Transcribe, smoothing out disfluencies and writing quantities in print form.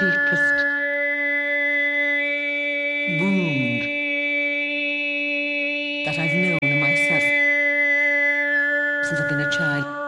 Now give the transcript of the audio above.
deepest wound that I've known in myself since I've been a child.